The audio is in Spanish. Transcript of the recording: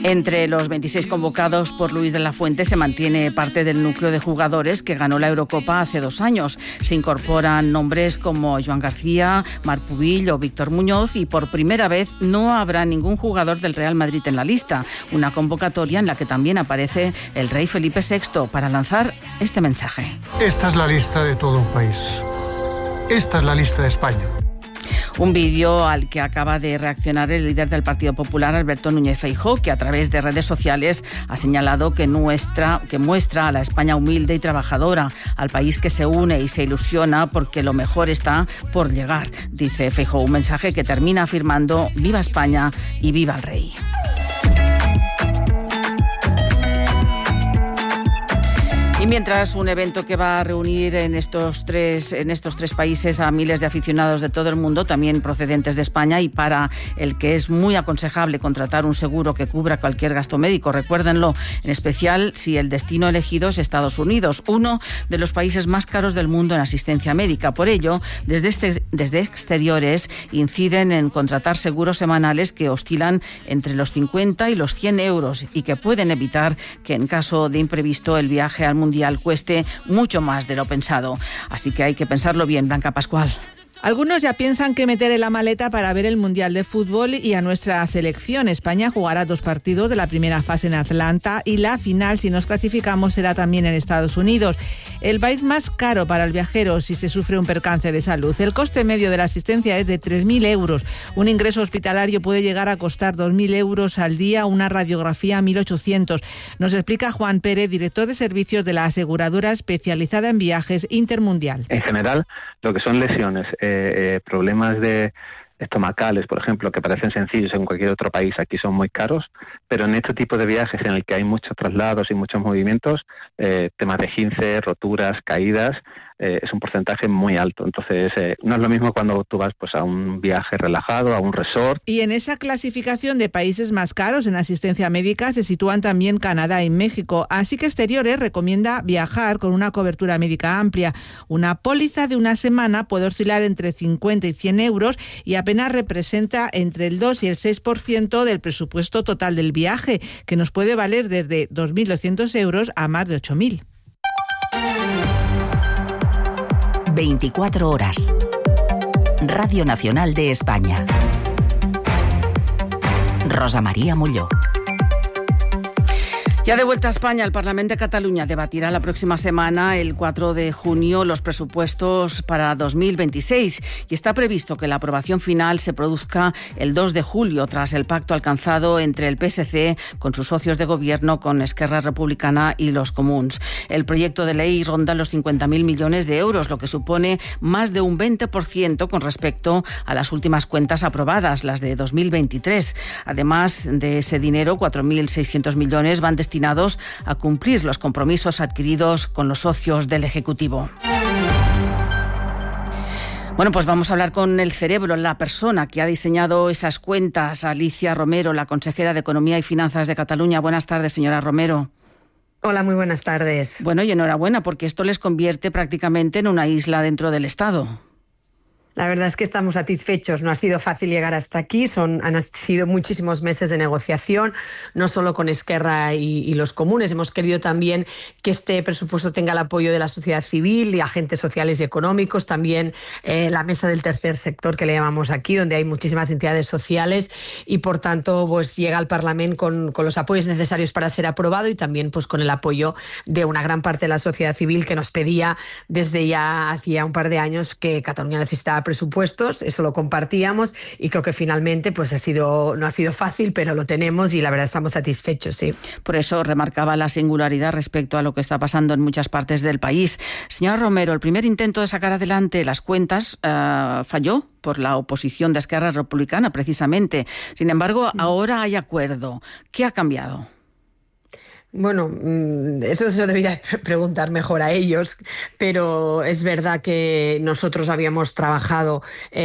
Entre los 26 convocados por Luis de la Fuente se mantiene parte del núcleo de jugadores que ganó la Eurocopa hace 2 años. Se incorporan nombres como Joan García, Marc Pubill o Víctor Muñoz y por primera vez no habrá ningún jugador del Real Madrid en la lista. Una convocatoria en la que también aparece el rey Felipe VI para lanzar este mensaje. Esta es la lista de todo un país. Esta es la lista de España. Un vídeo al que acaba de reaccionar el líder del Partido Popular, Alberto Núñez Feijóo, que a través de redes sociales ha señalado que muestra a la España humilde y trabajadora, al país que se une y se ilusiona porque lo mejor está por llegar, dice Feijóo. Un mensaje que termina afirmando «Viva España y viva el rey». Y mientras un evento que va a reunir en estos tres países a miles de aficionados de todo el mundo, también procedentes de España, y para el que es muy aconsejable contratar un seguro que cubra cualquier gasto médico, recuérdenlo, en especial si el destino elegido es Estados Unidos, uno de los países más caros del mundo en asistencia médica. Por ello, desde exteriores inciden en contratar seguros semanales que oscilan entre los 50 y los 100 euros y que pueden evitar que en caso de imprevisto el viaje al mundial cueste mucho más de lo pensado. Así que hay que pensarlo bien, Blanca Pascual. Algunos ya piensan qué meter en la maleta para ver el Mundial de Fútbol y a nuestra selección. España jugará 2 partidos de la primera fase en Atlanta y la final, si nos clasificamos, será también en Estados Unidos. El país más caro para el viajero si se sufre un percance de salud. El coste medio de la asistencia es de 3.000 euros. Un ingreso hospitalario puede llegar a costar 2.000 euros al día, una radiografía 1.800. Nos explica Juan Pérez, director de servicios de la aseguradora especializada en viajes Intermundial. En general, lo que son lesiones, problemas estomacales, por ejemplo, que parecen sencillos en cualquier otro país, aquí son muy caros, pero en este tipo de viajes en el que hay muchos traslados y muchos movimientos, temas de esguince, roturas, caídas, es un porcentaje muy alto. Entonces, no es lo mismo cuando tú vas pues a un viaje relajado, a un resort. Y en esa clasificación de países más caros en asistencia médica se sitúan también Canadá y México. Así que Exteriores recomienda viajar con una cobertura médica amplia. Una póliza de una semana puede oscilar entre 50 y 100 euros y apenas representa entre el 2 y el 6% del presupuesto total del viaje, que nos puede valer desde 2.200 euros a más de 8.000. 24 horas. Radio Nacional de España. Rosa María Molló. Ya de vuelta a España, el Parlamento de Cataluña debatirá la próxima semana, el 4 de junio, los presupuestos para 2026 y está previsto que la aprobación final se produzca el 2 de julio tras el pacto alcanzado entre el PSC con sus socios de gobierno, con Esquerra Republicana y los Comuns. El proyecto de ley ronda los 50.000 millones de euros, lo que supone más de un 20% con respecto a las últimas cuentas aprobadas, las de 2023. Además de ese dinero, 4.600 millones van destinados a cumplir los compromisos adquiridos con los socios del Ejecutivo. Bueno, pues vamos a hablar con el cerebro, la persona que ha diseñado esas cuentas, Alicia Romero, la consejera de Economía y Finanzas de Cataluña. Buenas tardes, señora Romero. Hola, muy buenas tardes. Bueno, y enhorabuena, porque esto les convierte prácticamente en una isla dentro del Estado. La verdad es que estamos satisfechos. No ha sido fácil llegar hasta aquí. Han sido muchísimos meses de negociación, no solo con Esquerra y los comunes. Hemos querido también que este presupuesto tenga el apoyo de la sociedad civil y agentes sociales y económicos. También la mesa del tercer sector, que le llamamos aquí, donde hay muchísimas entidades sociales. Y, por tanto, pues llega al Parlamento con los apoyos necesarios para ser aprobado y también pues con el apoyo de una gran parte de la sociedad civil que nos pedía desde ya hacía un par de años que Cataluña necesitaba presupuestos. Eso lo compartíamos y creo que finalmente pues no ha sido fácil, pero lo tenemos y la verdad estamos satisfechos, sí. Por eso remarcaba la singularidad respecto a lo que está pasando en muchas partes del país. Señora Romero, el primer intento de sacar adelante las cuentas falló por la oposición de Esquerra Republicana, precisamente. Sin embargo, ahora hay acuerdo. ¿Qué ha cambiado? Bueno, eso se lo debería preguntar mejor a ellos, pero es verdad que nosotros habíamos trabajado